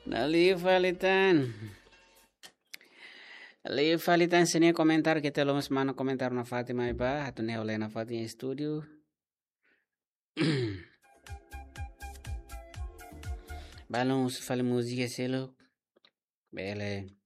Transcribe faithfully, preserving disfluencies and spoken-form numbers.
Ali Falitan. Ali Falitan sini komentar kita lo mas mana komentar na Fatima iba atau ne oleh na Fatima studio. Balong fale música selo. Bele.